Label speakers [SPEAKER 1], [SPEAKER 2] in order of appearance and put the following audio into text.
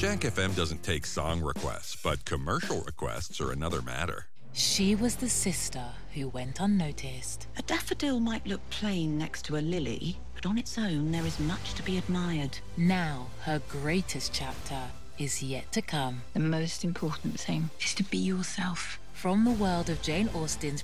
[SPEAKER 1] Jack FM doesn't take song requests, but commercial requests are another matter.
[SPEAKER 2] She was the sister who went unnoticed.
[SPEAKER 3] A daffodil might look plain next to a lily, but on its own there is much to be admired.
[SPEAKER 2] Now her greatest chapter is yet to come.
[SPEAKER 4] The most important thing is to be yourself.
[SPEAKER 2] From the world of Jane Austen's